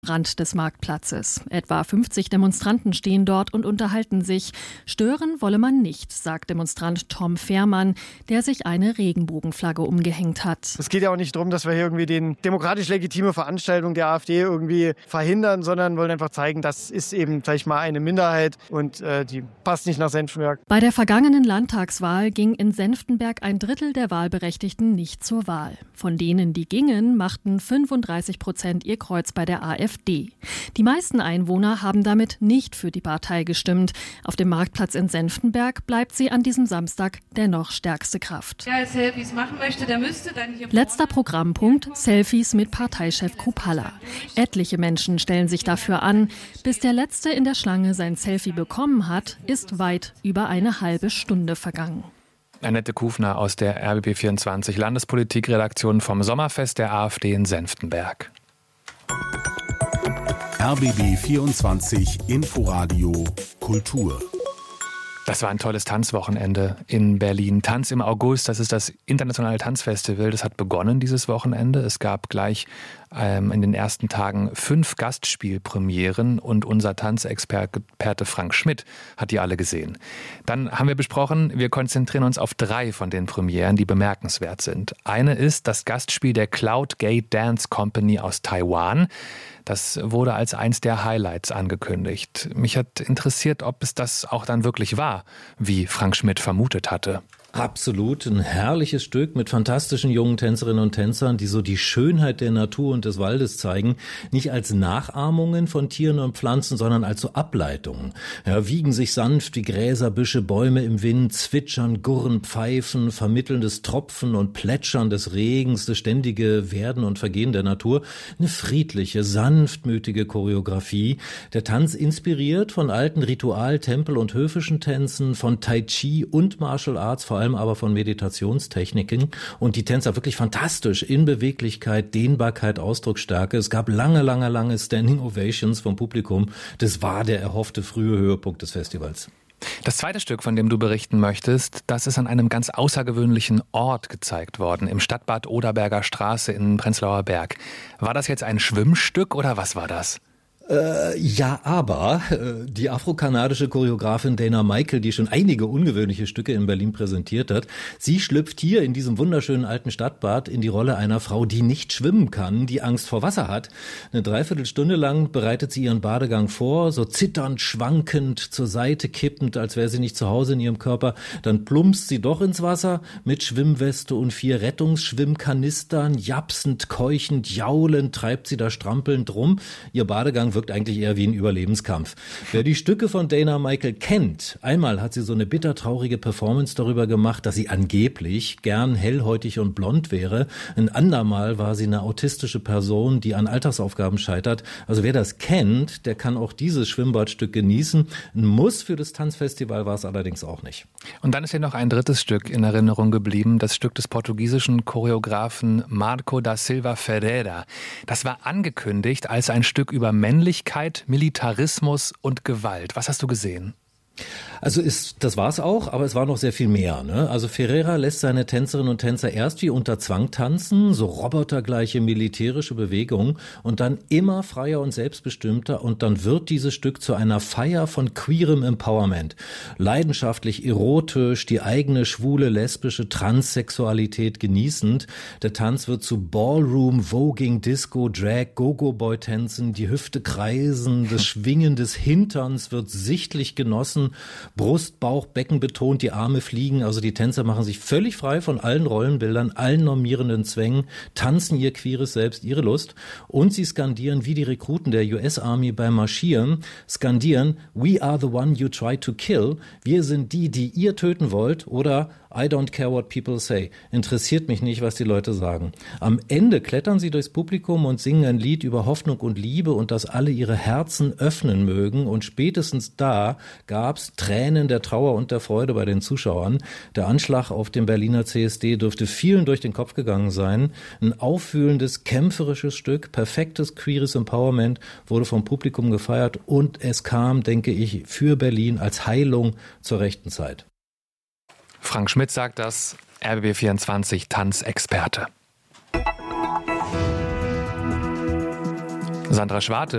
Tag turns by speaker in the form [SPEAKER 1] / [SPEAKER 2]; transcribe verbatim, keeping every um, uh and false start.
[SPEAKER 1] Rand des Marktplatzes. Etwa fünfzig Demonstranten stehen dort und unterhalten sich. Stören wolle man nicht, sagt Demonstrant Tom Fehrmann, der sich eine Regenbogenflagge umgehängt hat.
[SPEAKER 2] Es geht ja auch nicht darum, dass wir hier irgendwie die demokratisch legitime Veranstaltung der AfD irgendwie verhindern, sondern wollen einfach zeigen, das ist eben, sag ich mal, eine Minderheit und äh, die passt nicht nach Senftenberg.
[SPEAKER 1] Bei der vergangenen Landtagswahl ging in Senftenberg ein Drittel der Wahlberechtigten nicht zur Wahl. Von denen, die gingen, machten fünfunddreißig Prozent ihr Kreuz bei der AfD. Die meisten Einwohner haben damit nicht für die Partei gestimmt. Auf dem Marktplatz in Senftenberg bleibt sie an diesem Samstag dennoch stärkste Kraft.
[SPEAKER 3] Wer Selfies machen möchte, der müsste dann hier
[SPEAKER 1] Letzter Programmpunkt: Selfies mit Parteichef Kupala. Etliche Menschen stellen sich dafür an. Bis der Letzte in der Schlange sein Selfie bekommen hat, ist weit über eine halbe Stunde vergangen.
[SPEAKER 4] Annette Kufner aus der R B B vierundzwanzig Landespolitikredaktion vom Sommerfest der AfD in Senftenberg.
[SPEAKER 5] R B B vierundzwanzig Inforadio Kultur.
[SPEAKER 4] Das war ein tolles Tanzwochenende in Berlin. Tanz im August, das ist das internationale Tanzfestival. Das hat begonnen dieses Wochenende. Es gab gleich ähm, in den ersten Tagen fünf Gastspielpremieren und unser Tanzexperte Frank Schmidt hat die alle gesehen. Dann haben wir besprochen, wir konzentrieren uns auf drei von den Premieren, die bemerkenswert sind. Eine ist das Gastspiel der Cloud Gate Dance Company aus Taiwan. Das wurde als eins der Highlights angekündigt. Mich hat interessiert, ob es das auch dann wirklich war, wie Frank Schmidt vermutet hatte.
[SPEAKER 6] Absolut, ein herrliches Stück mit fantastischen jungen Tänzerinnen und Tänzern, die so die Schönheit der Natur und des Waldes zeigen, nicht als Nachahmungen von Tieren und Pflanzen, sondern als so Ableitungen. Ja, wiegen sich sanft die Gräser, Büsche, Bäume im Wind, zwitschern, gurren, pfeifen, vermitteln das Tropfen und Plätschern des Regens, das ständige Werden und Vergehen der Natur. Eine friedliche, sanftmütige Choreografie. Der Tanz inspiriert von alten Ritual-, Tempel- und höfischen Tänzen, von Tai Chi und Martial Arts, vor allem aber von Meditationstechniken, und die Tänzer wirklich fantastisch in Beweglichkeit, Dehnbarkeit, Ausdrucksstärke. Es gab lange, lange, lange Standing Ovations vom Publikum. Das war der erhoffte frühe Höhepunkt des Festivals.
[SPEAKER 4] Das zweite Stück, von dem du berichten möchtest, das ist an einem ganz außergewöhnlichen Ort gezeigt worden, im Stadtbad Oderberger Straße in Prenzlauer Berg. War das jetzt ein Schwimmstück oder was war das?
[SPEAKER 6] Äh, ja, aber äh, die afrokanadische Choreografin Dana Michael, die schon einige ungewöhnliche Stücke in Berlin präsentiert hat, sie schlüpft hier in diesem wunderschönen alten Stadtbad in die Rolle einer Frau, die nicht schwimmen kann, die Angst vor Wasser hat. Eine Dreiviertelstunde lang bereitet sie ihren Badegang vor, so zitternd, schwankend, zur Seite kippend, als wäre sie nicht zu Hause in ihrem Körper. Dann plumpst sie doch ins Wasser mit Schwimmweste und vier Rettungsschwimmkanistern, japsend, keuchend, jaulend treibt sie da strampelnd rum. Ihr Badegang wirkt eigentlich eher wie ein Überlebenskampf. Wer die Stücke von Dana Michael kennt, einmal hat sie so eine bittertraurige Performance darüber gemacht, dass sie angeblich gern hellhäutig und blond wäre. Ein andermal war sie eine autistische Person, die an Alltagsaufgaben scheitert. Also wer das kennt, der kann auch dieses Schwimmbadstück genießen. Ein Muss für das Tanzfestival war es allerdings auch nicht.
[SPEAKER 4] Und dann ist hier noch ein drittes Stück in Erinnerung geblieben, das Stück des portugiesischen Choreografen Marco da Silva Ferreira. Das war angekündigt als ein Stück über Männlichkeit, Militarismus und Gewalt. Was hast du gesehen?
[SPEAKER 6] Also ist, das war's auch, aber es war noch sehr viel mehr, ne? Also Ferreira lässt seine Tänzerinnen und Tänzer erst wie unter Zwang tanzen, so robotergleiche militärische Bewegungen, und dann immer freier und selbstbestimmter, und dann wird dieses Stück zu einer Feier von queerem Empowerment. Leidenschaftlich, erotisch, die eigene schwule, lesbische Transsexualität genießend. Der Tanz wird zu Ballroom, Voging, Disco, Drag, Go-Go-Boy-Tänzen, die Hüfte kreisen, das Schwingen des Hinterns wird sichtlich genossen, Brust, Bauch, Becken betont, die Arme fliegen. Also die Tänzer machen sich völlig frei von allen Rollenbildern, allen normierenden Zwängen, tanzen ihr queeres Selbst, ihre Lust, und sie skandieren wie die Rekruten der U S Army beim Marschieren, skandieren "We are the one you try to kill", wir sind die, die ihr töten wollt, oder "I don't care what people say", interessiert mich nicht, was die Leute sagen. Am Ende klettern sie durchs Publikum und singen ein Lied über Hoffnung und Liebe und dass alle ihre Herzen öffnen mögen, und spätestens da gab's Tränen der Trauer und der Freude bei den Zuschauern. Der Anschlag auf dem Berliner C S D dürfte vielen durch den Kopf gegangen sein. Ein aufwühlendes, kämpferisches Stück, perfektes queeres Empowerment, wurde vom Publikum gefeiert, und es kam, denke ich, für Berlin als Heilung zur rechten Zeit.
[SPEAKER 4] Frank Schmidt sagt das, R B B vierundzwanzig Tanzexperte. Sandra Schwarte